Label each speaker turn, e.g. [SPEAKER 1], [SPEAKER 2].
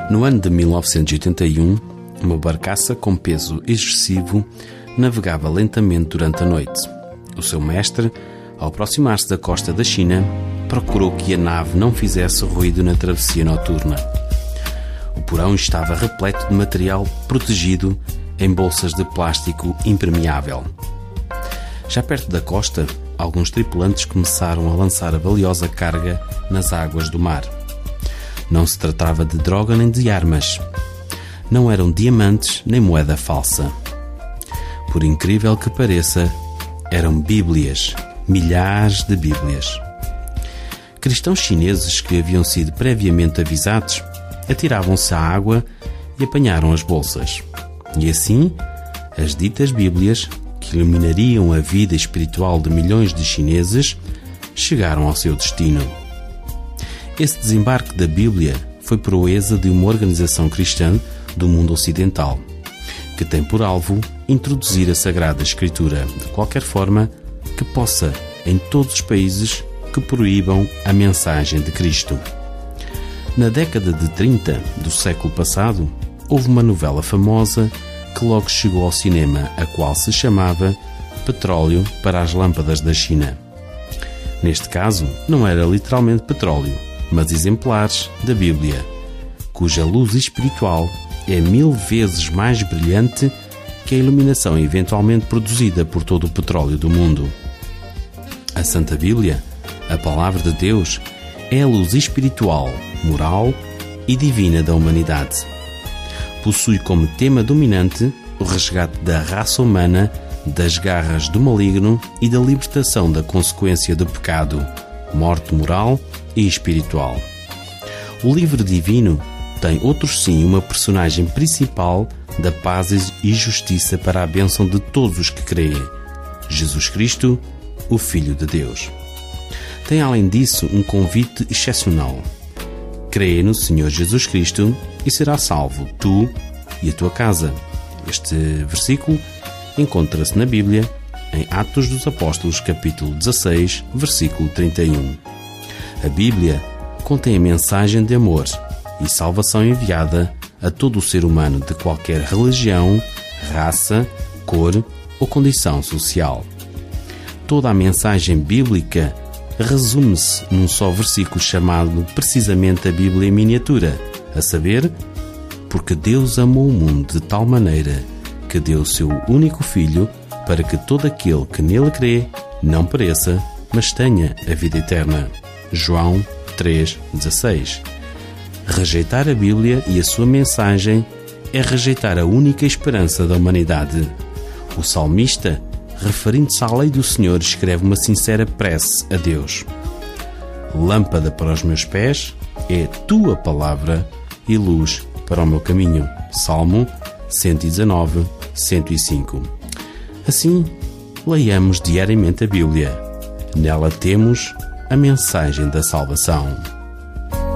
[SPEAKER 1] No ano de 1981, uma barcaça com peso excessivo navegava lentamente durante a noite. O seu mestre, ao aproximar-se da costa da China, procurou que a nave não fizesse ruído na travessia noturna. O porão estava repleto de material protegido em bolsas de plástico impermeável. Já perto da costa, alguns tripulantes começaram a lançar a valiosa carga nas águas do mar. Não se tratava de droga nem de armas. Não eram diamantes nem moeda falsa. Por incrível que pareça, eram Bíblias, milhares de Bíblias. Cristãos chineses que haviam sido previamente avisados atiravam-se à água e apanharam as bolsas. E assim, as ditas Bíblias, que iluminariam a vida espiritual de milhões de chineses, chegaram ao seu destino. Esse desembarque da Bíblia foi proeza de uma organização cristã do mundo ocidental, que tem por alvo introduzir a Sagrada Escritura de qualquer forma que possa em todos os países que proíbam a mensagem de Cristo. Na década de 30 do século passado, houve uma novela famosa que logo chegou ao cinema, a qual se chamava Petróleo para as Lâmpadas da China. Neste caso, não era literalmente petróleo, mas exemplares da Bíblia, cuja luz espiritual é 1000 vezes mais brilhante que a iluminação eventualmente produzida por todo o petróleo do mundo. A Santa Bíblia, a Palavra de Deus, é a luz espiritual, moral e divina da humanidade. Possui como tema dominante o resgate da raça humana das garras do maligno e da libertação da consequência do pecado, morte moral e espiritual. O livro divino tem, outros sim, uma personagem principal da paz e justiça para a bênção de todos os que creem: Jesus Cristo, o Filho de Deus. Tem, além disso, um convite excepcional: crê no Senhor Jesus Cristo e serás salvo, tu e a tua casa. Este versículo encontra-se na Bíblia, em Atos dos Apóstolos, capítulo 16, versículo 31. A Bíblia contém a mensagem de amor e salvação enviada a todo o ser humano de qualquer religião, raça, cor ou condição social. Toda a mensagem bíblica resume-se num só versículo chamado precisamente a Bíblia em miniatura, a saber, porque Deus amou o mundo de tal maneira que deu o seu único Filho para que todo aquele que nele crê não pereça, mas tenha a vida eterna. João 3,16. Rejeitar a Bíblia e a sua mensagem é rejeitar a única esperança da humanidade. O salmista, referindo-se à lei do Senhor, escreve uma sincera prece a Deus: lâmpada para os meus pés é a tua palavra e luz para o meu caminho. Salmo 119, 105. Assim, leiamos diariamente a Bíblia. Nela temos a mensagem da salvação.